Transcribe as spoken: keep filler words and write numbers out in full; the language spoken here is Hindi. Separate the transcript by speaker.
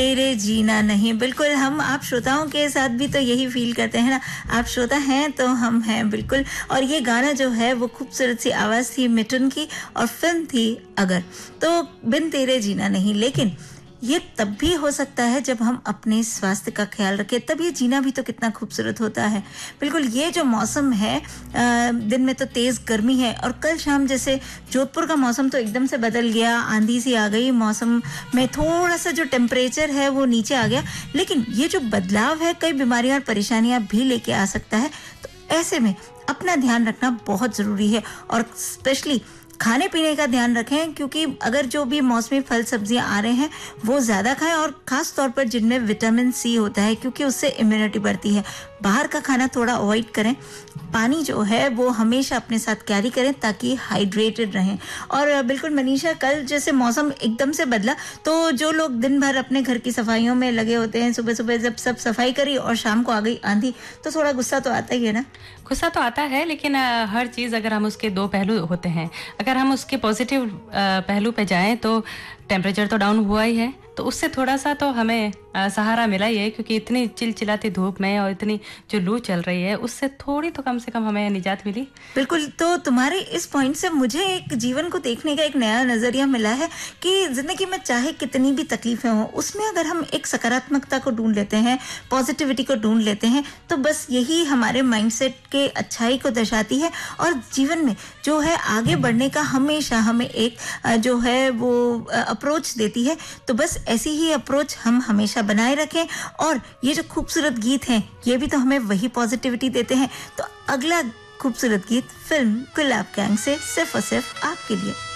Speaker 1: तेरे जीना नहीं, बिल्कुल हम आप श्रोताओं के साथ भी तो यही फील करते हैं ना। आप श्रोता हैं तो हम हैं बिल्कुल। और ये गाना जो है वो खूबसूरत सी आवाज़ थी मिठुन की और फिल्म थी अगर। तो बिन तेरे जीना नहीं, लेकिन ये तब भी हो सकता है जब हम अपने स्वास्थ्य का ख्याल रखें, तब ये जीना भी तो कितना खूबसूरत होता है। बिल्कुल ये जो मौसम है, आ, दिन में तो तेज़ गर्मी है और कल शाम जैसे जोधपुर का मौसम तो एकदम से बदल गया, आंधी सी आ गई, मौसम में थोड़ा सा जो टेम्परेचर है वो नीचे आ गया। लेकिन ये जो बदलाव है कई बीमारियां और परेशानियां भी लेके आ सकता है। तो ऐसे में अपना ध्यान रखना बहुत ज़रूरी है और स्पेशली खाने पीने का ध्यान रखें, क्योंकि अगर जो भी मौसमी फल सब्जियां आ रहे हैं वो ज़्यादा खाएं और ख़ास तौर पर जिनमें विटामिन सी होता है, क्योंकि उससे इम्यूनिटी बढ़ती है। बाहर का खाना थोड़ा अवॉइड करें। पानी जो है वो हमेशा अपने साथ कैरी करें ताकि हाइड्रेटेड रहें। और बिल्कुल मनीषा, कल जैसे मौसम एकदम से बदला तो जो लोग दिन भर अपने घर की सफाइयों में लगे होते हैं, सुबह सुबह जब सब सफाई करी और शाम को आ गई आंधी, तो थोड़ा गुस्सा तो आता ही है ना।
Speaker 2: गुस्सा तो आता है, लेकिन आ, हर चीज़ अगर हम उसके दो पहलू होते हैं। अगर हम उसके पॉजिटिव पहलू पे जाएं तो टेम्परेचर तो डाउन हुआ ही है, तो उससे थोड़ा सा तो हमें आ, सहारा मिला ही है, क्योंकि इतनी चिलचिलाती धूप में और इतनी जो लू चल रही है उससे थोड़ी तो कम से कम हमें निजात मिली।
Speaker 1: बिल्कुल। तो तुम्हारे इस पॉइंट से मुझे एक जीवन को देखने का एक नया नजरिया मिला है कि जिंदगी में चाहे कितनी भी तकलीफें हों, उसमें अगर हम एक सकारात्मकता को ढूंढ लेते हैं, पॉजिटिविटी को ढूंढ लेते हैं, तो बस यही हमारे माइंडसेट के अच्छाई को दर्शाती है और जीवन में जो है आगे बढ़ने का हमेशा हमें एक जो है वो अप्रोच देती है। तो बस ऐसी ही अप्रोच हम हमेशा बनाए रखें। और ये जो खूबसूरत गीत हैं ये भी तो हमें वही पॉजिटिविटी देते हैं। तो अगला खूबसूरत गीत फिल्म गुलाब गैंग से सिर्फ और सिर्फ आपके लिए।